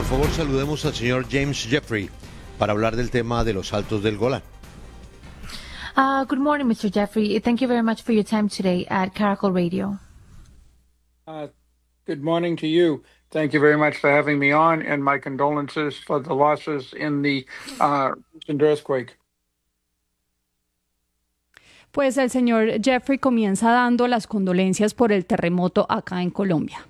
favor, saludemos al señor James Jeffrey para hablar del tema de los Altos del Golán. Good morning, Mr. Jeffrey. Thank you very much for your time today at Caracol Radio. Good morning to you. Thank you very much for having me on, and my condolences for the losses in the recent earthquake. Pues el señor Jeffrey comienza dando las condolencias por el terremoto acá en Colombia.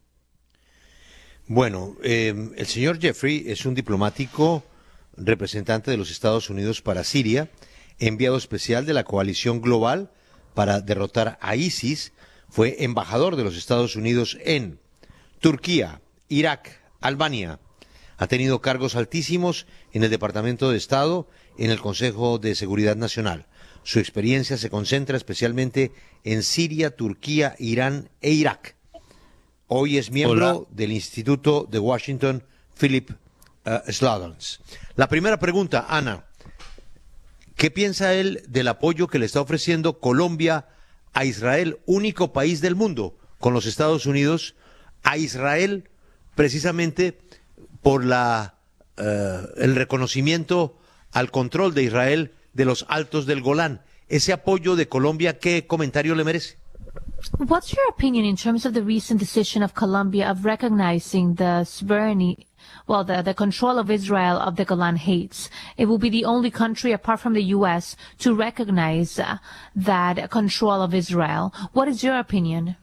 Bueno, el señor Jeffrey es un diplomático representante de los Estados Unidos para Siria, enviado especial de la coalición global para derrotar a ISIS, fue embajador de los Estados Unidos en Turquía, Irak, Albania. Ha tenido cargos altísimos en el Departamento de Estado, en el Consejo de Seguridad Nacional. Su experiencia se concentra especialmente en Siria, Turquía, Irán e Irak. Hoy es miembro del Instituto de Washington, Philip Sloudons. La primera pregunta, Ana, ¿qué piensa él del apoyo que le está ofreciendo Colombia a Israel, único país del mundo, con los Estados Unidos, a Israel precisamente por el reconocimiento al control de Israel de los Altos del Golán? Ese apoyo de Colombia, ¿qué comentario le merece? What's your opinion in terms of the recent decision of Colombia of recognizing the sovereignty, the control of Israel of the Golan Heights? It will be the only country apart from the U.S. to recognize that control of Israel. What is your opinion?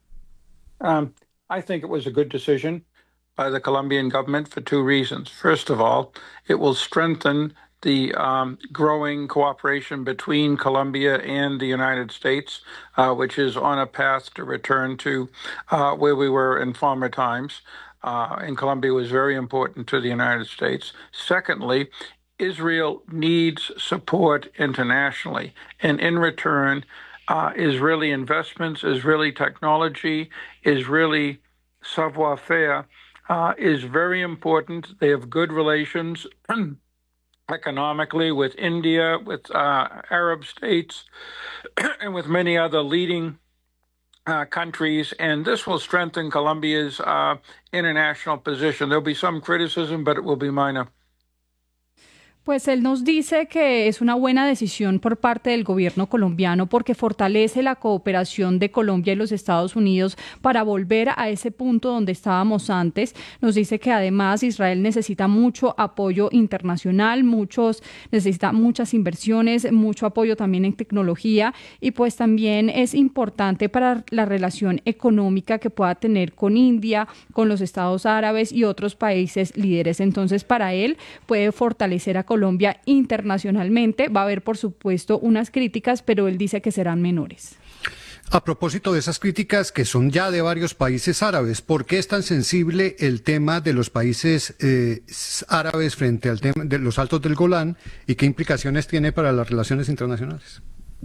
I think it was a good decision by the Colombian government for two reasons. First of all, it will strengthen the growing cooperation between Colombia and the United States, which is on a path to return to where we were in former times. And Colombia was very important to the United States. Secondly, Israel needs support internationally. And in return, Israeli investments, Israeli technology, Israeli savoir-faire is very important. They have good relations economically with India, with Arab states, and with many other leading countries, and this will strengthen Colombia's international position. There'll be some criticism, but it will be minor. Pues él nos dice que es una buena decisión por parte del gobierno colombiano porque fortalece la cooperación de Colombia y los Estados Unidos para volver a ese punto donde estábamos antes. Nos dice que además Israel necesita mucho apoyo internacional, necesita muchas inversiones, mucho apoyo también en tecnología y pues también es importante para la relación económica que pueda tener con India, con los Estados Árabes y otros países líderes. Entonces, para él puede fortalecer a Colombia internacionalmente. Va a haber, por supuesto, unas críticas, pero él dice que serán menores. A propósito de esas críticas que son ya de varios países árabes, ¿por qué es tan sensible el tema de los países árabes frente al tema de los Altos del Golán y qué implicaciones tiene para las relaciones internacionales?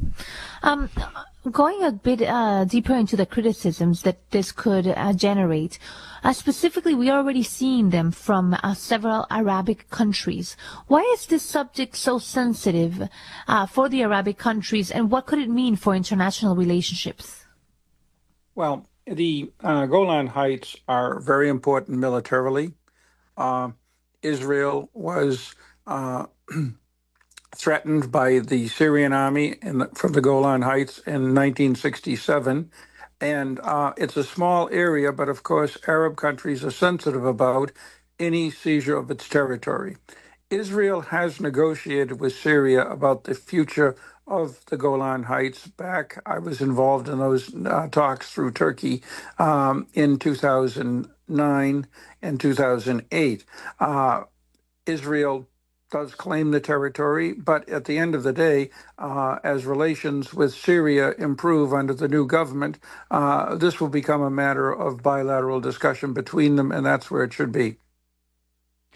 Going a bit deeper into the criticisms that this could generate, specifically, we are already seeing them from several Arabic countries. Why is this subject so sensitive for the Arabic countries, and what could it mean for international relationships? Well, the Golan Heights are very important militarily. Israel was threatened by the Syrian army from the Golan Heights in 1967. And it's a small area, but of course, Arab countries are sensitive about any seizure of its territory. Israel has negotiated with Syria about the future of the Golan Heights. I was involved in those talks through Turkey in 2009 and 2008. Israel does claim the territory, but at the end of the day, as relations with Syria improve under the new government, this will become a matter of bilateral discussion between them, and that's where it should be.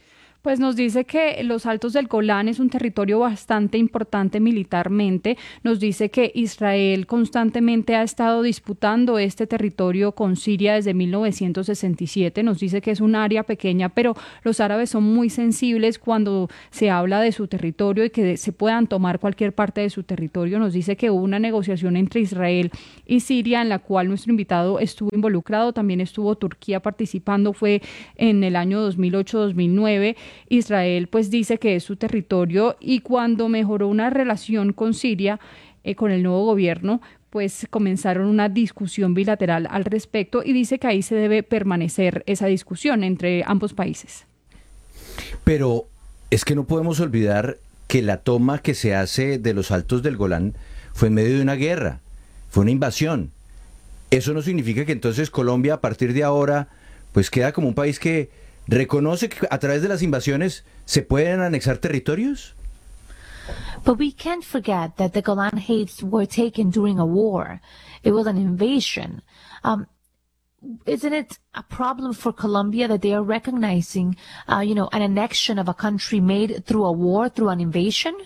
Pues nos dice que los Altos del Golán es un territorio bastante importante militarmente. Nos dice que Israel constantemente ha estado disputando este territorio con Siria desde 1967. Nos dice que es un área pequeña, pero los árabes son muy sensibles cuando se habla de su territorio y que se puedan tomar cualquier parte de su territorio. Nos dice que hubo una negociación entre Israel y Siria en la cual nuestro invitado estuvo involucrado. También estuvo Turquía participando. Fue en el año 2008-2009. Israel pues dice que es su territorio y cuando mejoró una relación con Siria, con el nuevo gobierno, pues comenzaron una discusión bilateral al respecto y dice que ahí se debe permanecer esa discusión entre ambos países. Pero es que no podemos olvidar que la toma que se hace de los Altos del Golán fue en medio de una guerra, fue una invasión. Eso no significa que entonces Colombia a partir de ahora pues queda como un país que reconoce que a través de las invasiones se pueden anexar territorios. But we can't forget that the Golan Heights were taken during a war. It was an invasion. Isn't it a problem for Colombia that they are recognizing, an annexion of a country made through a war, through an invasion?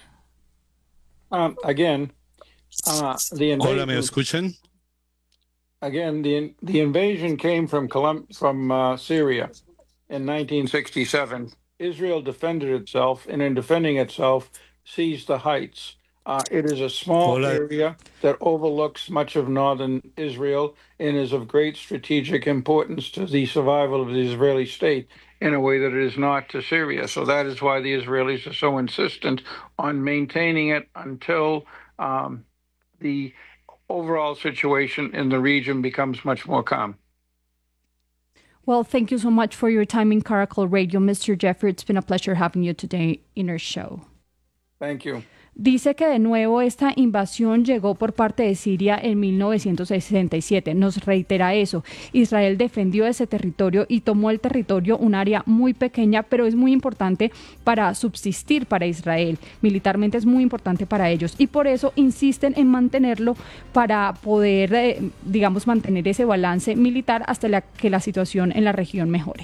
Again, the invasion. Hola, ¿me escuchan? Again, the invasion came from Syria in 1967. Israel defended itself, and in defending itself, seized the heights. It is a small area that overlooks much of northern Israel and is of great strategic importance to the survival of the Israeli state in a way that it is not to Syria. So that is why the Israelis are so insistent on maintaining it until the overall situation in the region becomes much more calm. Well, thank you so much for your time in Caracol Radio, Mr. Jeffrey. It's been a pleasure having you today in our show. Thank you. Dice que de nuevo esta invasión llegó por parte de Siria en 1967. Nos reitera eso. Israel defendió ese territorio y tomó el territorio, un área muy pequeña, pero es muy importante para subsistir para Israel. Militarmente es muy importante para ellos y por eso insisten en mantenerlo para poder, mantener ese balance militar hasta que la situación en la región mejore.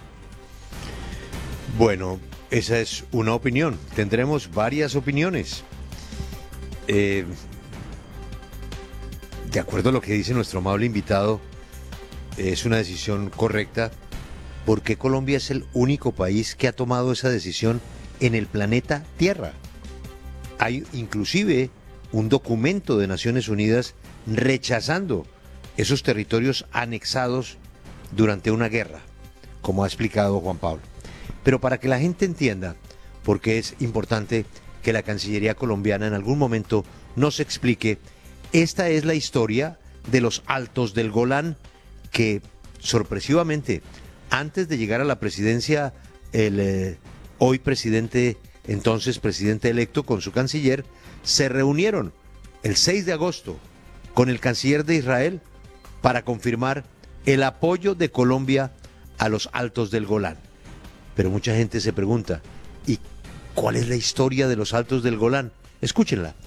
Bueno, esa es una opinión. Tendremos varias opiniones. De acuerdo a lo que dice nuestro amable invitado, es una decisión correcta porque Colombia es el único país que ha tomado esa decisión en el planeta Tierra. Hay inclusive un documento de Naciones Unidas rechazando esos territorios anexados durante una guerra, como ha explicado Juan Pablo. Pero para que la gente entienda, porque es importante que la Cancillería colombiana en algún momento nos explique, esta es la historia de los Altos del Golán, que sorpresivamente, antes de llegar a la presidencia, el hoy presidente, entonces presidente electo con su canciller, se reunieron el 6 de agosto con el canciller de Israel para confirmar el apoyo de Colombia a los Altos del Golán. Pero mucha gente se pregunta, ¿y cuál es la historia de los Altos del Golán? Escúchenla.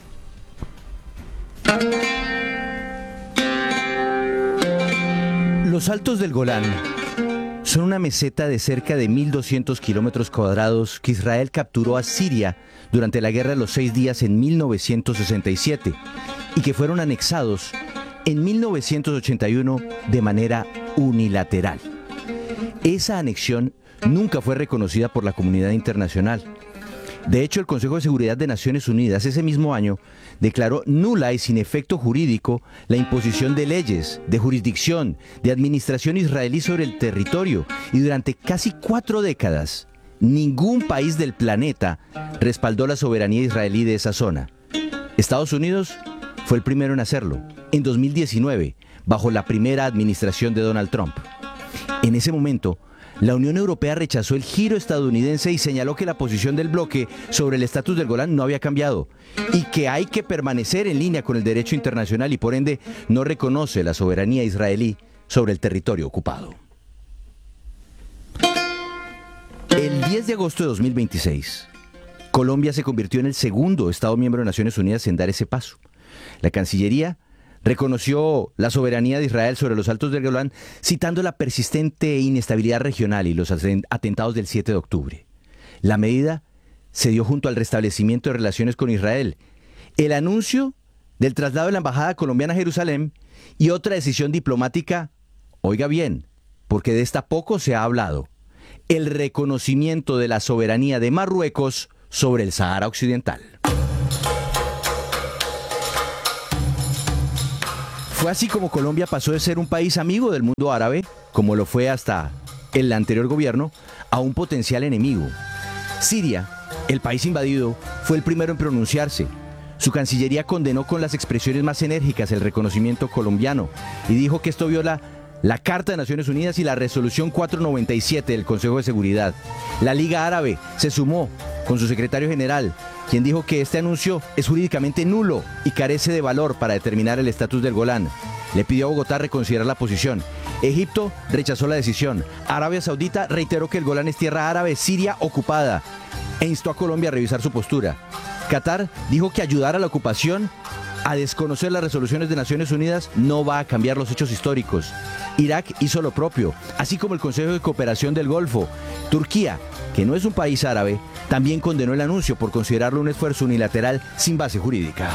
Los Altos del Golán son una meseta de cerca de 1.200 kilómetros cuadrados que Israel capturó a Siria durante la Guerra de los 6 Días en 1967 y que fueron anexados en 1981 de manera unilateral. Esa anexión nunca fue reconocida por la comunidad internacional. De hecho, el Consejo de Seguridad de Naciones Unidas ese mismo año declaró nula y sin efecto jurídico la imposición de leyes, de jurisdicción, de administración israelí sobre el territorio y durante casi 4 décadas ningún país del planeta respaldó la soberanía israelí de esa zona. Estados Unidos fue el primero en hacerlo, en 2019, bajo la primera administración de Donald Trump. En ese momento, la Unión Europea rechazó el giro estadounidense y señaló que la posición del bloque sobre el estatus del Golán no había cambiado y que hay que permanecer en línea con el derecho internacional y por ende no reconoce la soberanía israelí sobre el territorio ocupado. El 10 de agosto de 2026, Colombia se convirtió en el segundo Estado miembro de Naciones Unidas en dar ese paso. La Cancillería reconoció la soberanía de Israel sobre los Altos del Golán, citando la persistente inestabilidad regional y los atentados del 7 de octubre. La medida se dio junto al restablecimiento de relaciones con Israel, el anuncio del traslado de la embajada colombiana a Jerusalén y otra decisión diplomática, oiga bien, porque de esta poco se ha hablado, el reconocimiento de la soberanía de Marruecos sobre el Sahara Occidental. Fue así como Colombia pasó de ser un país amigo del mundo árabe, como lo fue hasta el anterior gobierno, a un potencial enemigo. Siria, el país invadido, fue el primero en pronunciarse. Su Cancillería condenó con las expresiones más enérgicas el reconocimiento colombiano y dijo que esto viola la Carta de Naciones Unidas y la Resolución 497 del Consejo de Seguridad. La Liga Árabe se sumó con su secretario general, quien dijo que este anuncio es jurídicamente nulo y carece de valor para determinar el estatus del Golán. Le pidió a Bogotá reconsiderar la posición. Egipto rechazó la decisión. Arabia Saudita reiteró que el Golán es tierra árabe siria ocupada e instó a Colombia a revisar su postura. Qatar dijo que ayudar a la ocupación a desconocer las resoluciones de Naciones Unidas no va a cambiar los hechos históricos. Irak hizo lo propio, así como el Consejo de Cooperación del Golfo. Turquía, que no es un país árabe, también condenó el anuncio por considerarlo un esfuerzo unilateral sin base jurídica.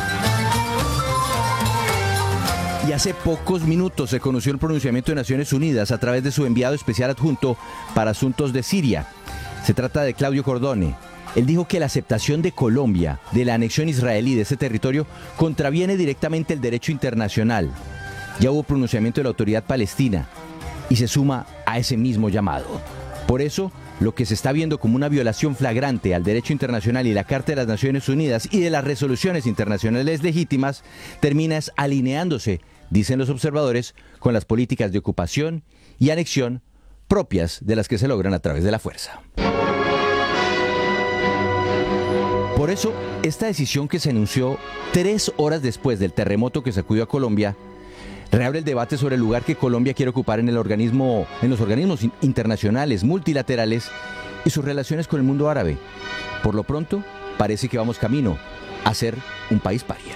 Y hace pocos minutos se conoció el pronunciamiento de Naciones Unidas a través de su enviado especial adjunto para asuntos de Siria. Se trata de Claudio Cordone. Él dijo que la aceptación de Colombia de la anexión israelí de ese territorio contraviene directamente el derecho internacional. Ya hubo pronunciamiento de la autoridad palestina y se suma a ese mismo llamado. Por eso, lo que se está viendo como una violación flagrante al derecho internacional y la Carta de las Naciones Unidas y de las resoluciones internacionales legítimas termina alineándose, dicen los observadores, con las políticas de ocupación y anexión propias de las que se logran a través de la fuerza. Por eso, esta decisión que se anunció 3 horas después del terremoto que sacudió a Colombia, reabre el debate sobre el lugar que Colombia quiere ocupar en los organismos internacionales, multilaterales y sus relaciones con el mundo árabe. Por lo pronto, parece que vamos camino a ser un país paria.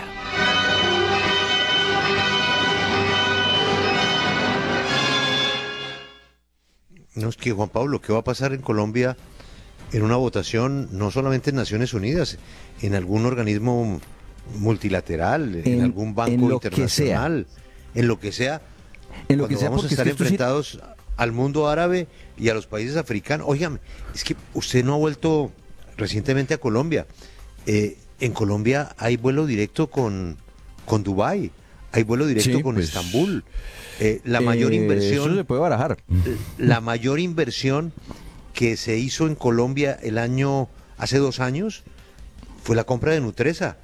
No, es que Juan Pablo, ¿qué va a pasar en Colombia en una votación, no solamente en Naciones Unidas, en algún organismo multilateral, en algún banco internacional, en lo que sea, en lo que sea, vamos a estar enfrentados al mundo árabe y a los países africanos? Óigame, es que usted no ha vuelto recientemente a Colombia. En Colombia hay vuelo directo con Dubái, hay vuelo directo con Estambul. La mayor inversión, eso se puede barajar. La mayor inversión que se hizo en Colombia hace 2 años fue la compra de Nutresa.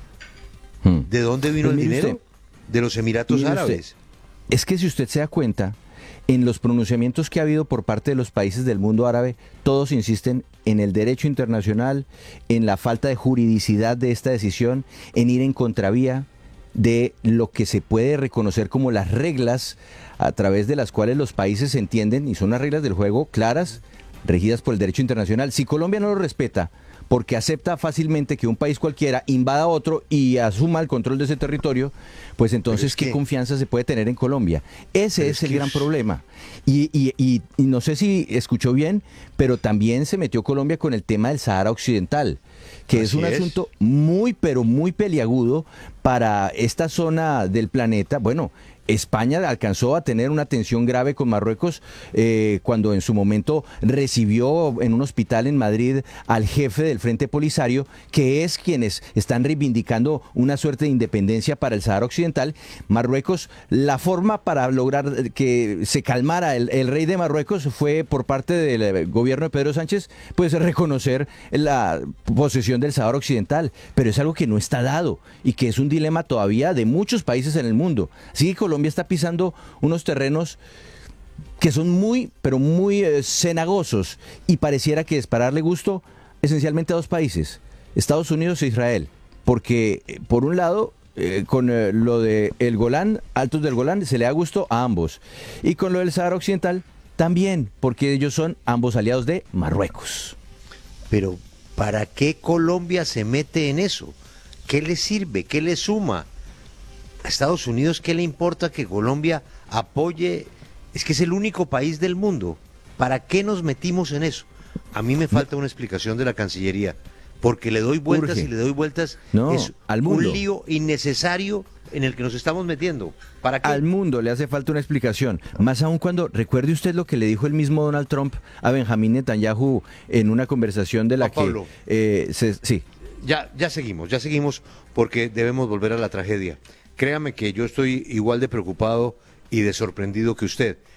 ¿De dónde vino el dinero? De los Emiratos Árabes. Es que si usted se da cuenta, en los pronunciamientos que ha habido por parte de los países del mundo árabe, todos insisten en el derecho internacional, en la falta de juridicidad de esta decisión, en ir en contravía de lo que se puede reconocer como las reglas a través de las cuales los países se entienden, y son las reglas del juego claras, regidas por el derecho internacional. Si Colombia no lo respeta, porque acepta fácilmente que un país cualquiera invada a otro y asuma el control de ese territorio, pues entonces, ¿qué confianza se puede tener en Colombia? Ese es el gran problema. Y no sé si escuchó bien, pero también se metió Colombia con el tema del Sahara Occidental, que es un asunto muy, pero muy peliagudo para esta zona del planeta. Bueno, España alcanzó a tener una tensión grave con Marruecos cuando en su momento recibió en un hospital en Madrid al jefe del Frente Polisario, que es quienes están reivindicando una suerte de independencia para el Sahara Occidental. Marruecos, la forma para lograr que se calmara el rey de Marruecos fue por parte del gobierno de Pedro Sánchez, pues reconocer la posesión del Sahara Occidental, pero es algo que no está dado y que es un dilema todavía de muchos países en el mundo. Así que Colombia está pisando unos terrenos que son muy, pero muy cenagosos, y pareciera que es para darle gusto esencialmente a 2 países, Estados Unidos e Israel, porque por un lado con lo de el Golán, Altos del Golán, se le da gusto a ambos, y con lo del Sahara Occidental también, porque ellos son ambos aliados de Marruecos. Pero ¿para qué Colombia se mete en eso? ¿Qué le sirve? ¿Qué le suma? A Estados Unidos, ¿qué le importa que Colombia apoye? Es que es el único país del mundo. ¿Para qué nos metimos en eso? A mí me falta una explicación de la Cancillería, porque le doy vueltas Urge. y le doy vueltas. No, es al mundo. un lío innecesario en el que nos estamos metiendo. ¿Para qué? Al mundo le hace falta una explicación, más aún cuando recuerde usted lo que le dijo el mismo Donald Trump a Benjamín Netanyahu en una conversación de la Juan Pablo. sí. Ya seguimos, porque debemos volver a la tragedia. Créame que yo estoy igual de preocupado y de sorprendido que usted,